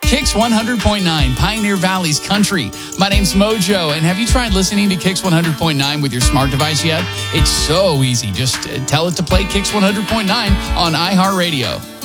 Kix 100.9, Pioneer Valley's country. My name's Mojo, and have you tried listening to Kix 100.9 with your smart device yet? It's so easy. Just tell it to play Kix 100.9 on iHeartRadio.